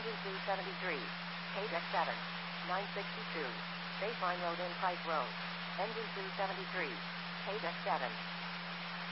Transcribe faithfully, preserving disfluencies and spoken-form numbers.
Engine two seventy-three. K deck seven. nine sixty-two. Baseline Road in Price Road. Engine two seventy-three. K deck seven.